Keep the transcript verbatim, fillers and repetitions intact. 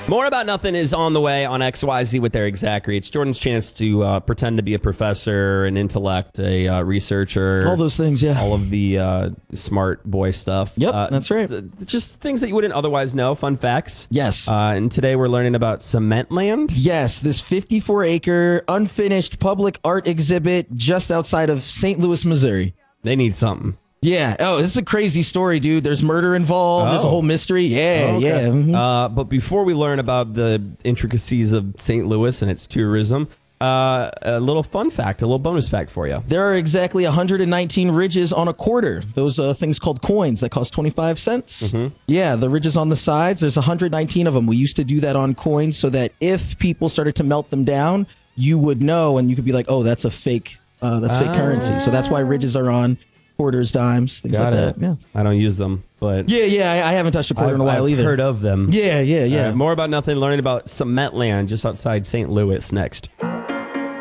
More About Nothing is on the way on X Y Z with Eric Zachary. It's Jordan's chance to uh, pretend to be a professor, an intellect, a uh, researcher. All those things, yeah. All of the uh, smart boy stuff. Yep, uh, that's right. Just, just things that you wouldn't otherwise know, fun facts. Yes. Uh, and today we're learning about Cement Land. Yes, this fifty-four acre unfinished public art exhibit just outside of Saint Louis, Missouri. They need something. Yeah. Oh, this is a crazy story, dude. There's murder involved. Oh. There's a whole mystery. Yeah, oh, okay. yeah. Mm-hmm. Uh, but before we learn about the intricacies of Saint Louis and its tourism, uh, a little fun fact, a little bonus fact for you. There are exactly one hundred nineteen ridges on a quarter. Those uh, things called coins that cost twenty-five cents. Mm-hmm. Yeah, the ridges on the sides, there's one hundred nineteen of them. We used to do that on coins so that if people started to melt them down, you would know and you could be like, oh, that's a fake, uh, that's fake ah. currency. So that's why ridges are on quarters, dimes, things Got like it. that. Yeah, I don't use them, but yeah, yeah, I, I haven't touched a quarter I've, in a while I've either. Heard of them? Yeah, yeah, yeah. Uh, more About Nothing. Learning about Cement Land just outside Saint Louis next.